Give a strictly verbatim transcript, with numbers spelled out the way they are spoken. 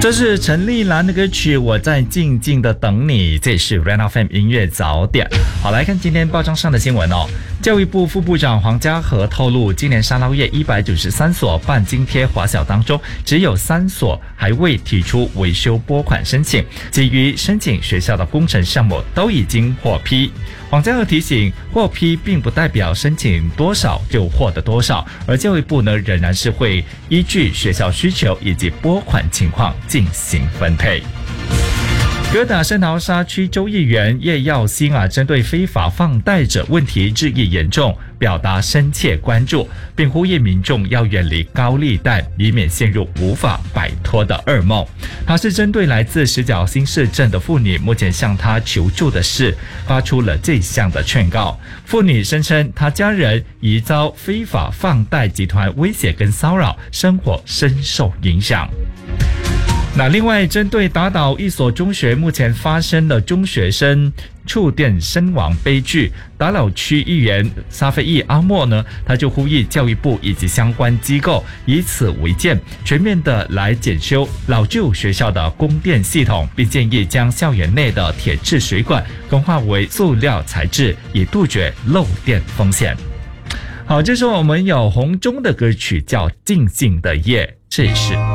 这是陈丽兰的歌曲《我在静静的等你》，这是 Rain F M 音乐早点。好，来看今天报章上的新闻哦。教育部副部长黄家和透露，今年沙捞越一百九十三所办津贴华小当中，只有三所还未提出维修拨款申请，其余申请学校的工程项目都已经获批。黄家和提醒，获批并不代表申请多少就获得多少，而教育部呢仍然是会依据学校需求以及拨款情况进行分配。哥打圣淘沙区州议员叶耀新啊，针对非法放贷者问题日益严重，表达深切关注，并呼吁民众要远离高利贷，以免陷入无法摆脱的噩梦。他是针对来自石角新市镇的妇女目前向他求助的事，发出了这项的劝告。妇女声称，她家人疑遭非法放贷集团威胁跟骚扰，生活深受影响。那另外，针对打倒一所中学目前发生了中学生触电身亡悲剧，打老区议员沙菲义阿莫呢，他就呼吁教育部以及相关机构以此为鉴，全面的来检修老旧学校的供电系统，并建议将校园内的铁质水管更换为塑料材质，以杜绝漏电风险。好，这时候我们有红中的歌曲叫《静静的夜》，这也是